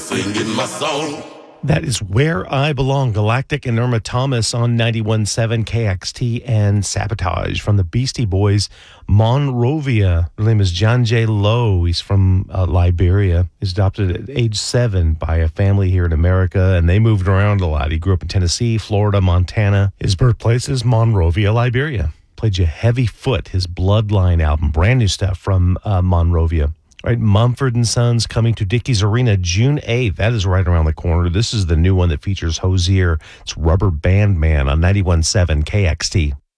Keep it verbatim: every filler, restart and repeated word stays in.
singing my song. That is Where I Belong, Galactic and Irma Thomas on ninety-one point seven K X T, and Sabotage from the Beastie Boys, Monrovia. His name is John J. Lowe. He's from uh, Liberia. He's adopted at age seven by a family here in America, and they moved around a lot. He grew up in Tennessee, Florida, Montana. His birthplace is Monrovia, Liberia. Played you Heavy Foot, his Bloodline album, brand new stuff from uh, Monrovia. All right, Mumford and Sons coming to Dickies Arena June eighth. That is right around the corner. This is the new one that features Hozier. It's Rubber Band Man on ninety-one point seven K X T.